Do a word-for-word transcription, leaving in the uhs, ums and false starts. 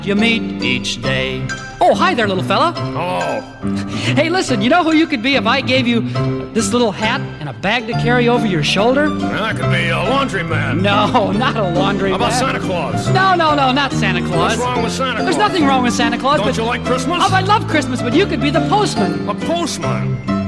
you meet each day. Oh, hi there, little fella. Hello. Hey, listen, you know who you could be if I gave you this little hat and a bag to carry over your shoulder? Well, I could be a laundryman. No, not a laundry How about man. Santa Claus? No, no, no, not Santa Claus. What's wrong with Santa Claus? There's nothing wrong with Santa Claus. Don't but you like Christmas? Oh, I love Christmas, but you could be the postman. A postman?